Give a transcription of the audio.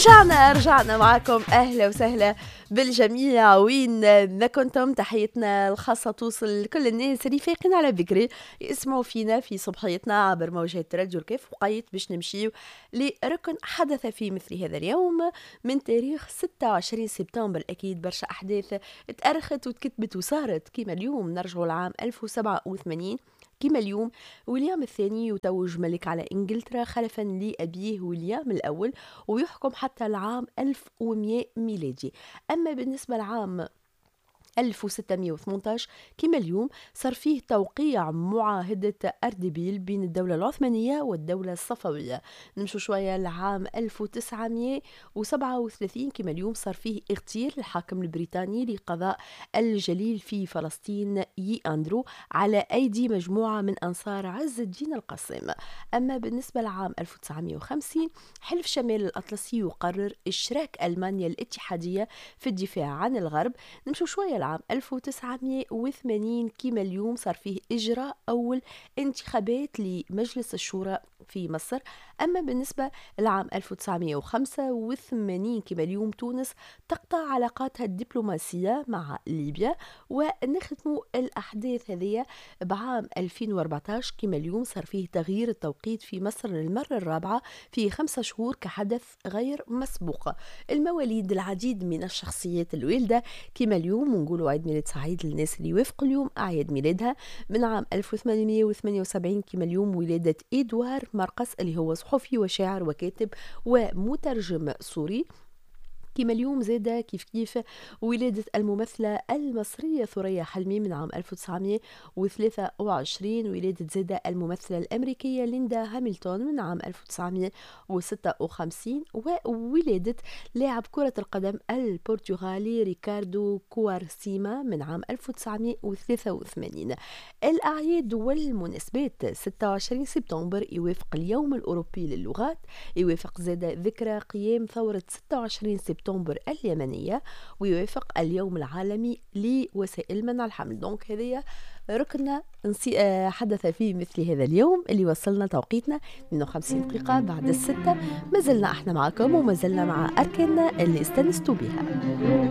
رجعنا معكم. أهلا وسهلا بالجميع وين ما كنتم. تحيتنا الخاصة توصل لكل الناس اللي فايقين على بكري يسمعوا فينا في صبحيتنا عبر موجات راديو الكيف. وقيت باش نمشيو لركن حدث في مثل هذا اليوم من تاريخ 26 سبتمبر. أكيد برشا أحداث تأرخت وتكتبت وصارت كيما اليوم. نرجعوا العام 1087 كما اليوم ويليام الثاني يتوج ملك على إنجلترا خلفا لأبيه ويليام الأول، ويحكم حتى العام 1100 ميلادي. أما بالنسبة للعام 1618 كما اليوم صار فيه توقيع معاهدة أردبيل بين الدولة العثمانية والدولة الصفوية. نمشوا شوية لعام 1937 كما اليوم صار فيه اغتيال الحاكم البريطاني لقضاء الجليل في فلسطين أندرو على أيدي مجموعة من أنصار عز الدين القاسم. أما بالنسبة لعام 1950 حلف شمال الأطلسي يقرر إشراك ألمانيا الاتحادية في الدفاع عن الغرب. نمشوا شوية العام 1980 كما اليوم صار فيه إجراء أول انتخابات لمجلس الشورى في مصر. أما بالنسبة للعام 1985 كما اليوم تونس تقطع علاقاتها الدبلوماسية مع ليبيا. ونختم الأحداث هذه بعام 2014 كما اليوم صار فيه تغيير التوقيت في مصر للمرة الرابعة في 5 شهور كحدث غير مسبوق. المواليد العديد من الشخصيات الوالدة كما اليوم، ونقولوا عيد ميلاد سعيد للناس اللي يوافقوا اليوم أعياد ميلادها. من عام 1878 كما اليوم ولادة إدوار مرقس اللي هو صحفي وشاعر وكاتب ومترجم سوري. كما اليوم زادة كيف ولادة الممثلة المصرية ثريا حلمي من عام 1923. ولادة زادة الممثلة الأمريكية ليندا هامilton من عام 1956. وولادة لاعب كرة القدم البرتغالي ريكاردو كوارسيما من عام 1983. الأعياد والمناسبات 26 سبتمبر يوافق اليوم الأوروبي للغات، يوافق زادة ذكرى قيام ثورة 26 سبتمبر اليمنية، ويوافق اليوم العالمي لوسائل منع الحمل. دونك هذه ركنا حدث في مثل هذا اليوم اللي وصلنا توقيتنا 52 دقيقة بعد 6. ما زلنا احنا معكم وما زلنا مع أركاننا اللي استنستوا بها.